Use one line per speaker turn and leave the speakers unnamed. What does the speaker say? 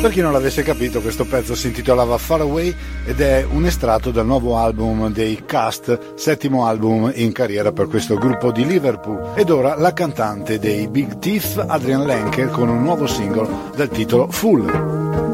Per chi non l'avesse capito, questo pezzo si intitolava Far Away ed è un estratto dal nuovo album dei Cast, settimo album in carriera per questo gruppo di Liverpool. Ed ora la cantante dei Big Teeth, Adrian Lenker, con un nuovo singolo dal titolo Full.